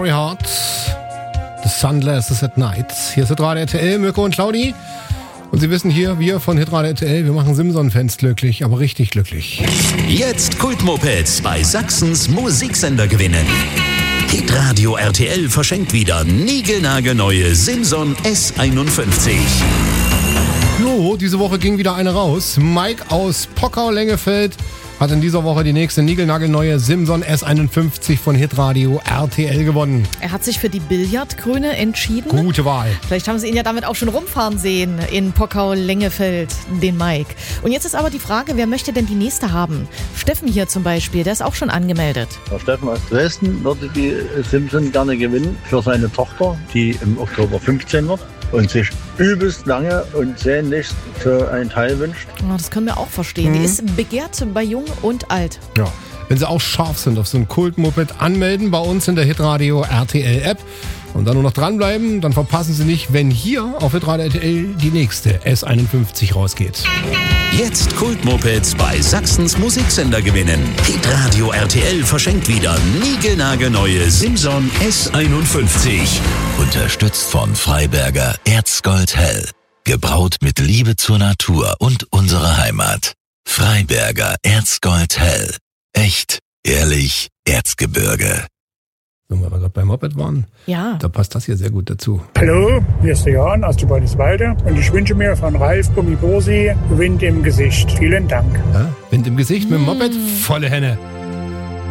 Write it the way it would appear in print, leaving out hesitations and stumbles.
Very Hard. The Sun Glasses at Night. Hier ist Hitradio RTL, Mirko und Claudi. Und Sie wissen hier, wir von Hitradio RTL, wir machen Simson-Fans glücklich, aber richtig glücklich. Jetzt Kultmopeds bei Sachsens Musiksender gewinnen. Hitradio RTL verschenkt wieder niegelnagelneue Simson S51. Jo, diese Woche ging wieder eine raus. Mike aus Pockau-Lengefeld hat in dieser Woche die nächste niegelnagelneue Simson S51 von Hitradio RTL gewonnen. Er hat sich für die Billardgrüne entschieden. Gute Wahl. Vielleicht haben Sie ihn ja damit auch schon rumfahren sehen in Pockau-Lengefeld, den Mike. Und jetzt ist aber die Frage, wer möchte denn die nächste haben? Steffen hier zum Beispiel, der ist auch schon angemeldet. Der Steffen aus Dresden würde die Simson gerne gewinnen für seine Tochter, die im Oktober 15 wird. Und sich übelst lange und sehnlichst für einen Teil wünscht. Oh, das können wir auch verstehen. Die ist begehrt bei Jung und Alt. Ja, wenn Sie auch scharf sind auf so ein Kultmoped, anmelden bei uns in der Hitradio RTL App und dann nur noch dranbleiben, dann verpassen Sie nicht, wenn hier auf Hitradio RTL die nächste S51 rausgeht. Jetzt Kultmopeds bei Sachsens Musiksender gewinnen. Hitradio RTL verschenkt wieder niegelnagelneue Simson S51. Unterstützt von Freiberger Erzgold Hell. Gebraut mit Liebe zur Natur und unserer Heimat. Freiberger Erzgold Hell. Echt, ehrlich, Erzgebirge. So, weil wir gerade beim Moped waren, Ja. da passt das hier sehr gut dazu. Hallo, hier ist der Jan aus Dubainiswalde und ich wünsche mir von Ralf Gummibosi Wind im Gesicht. Vielen Dank. Ja, Wind im Gesicht mit dem Moped, volle Henne.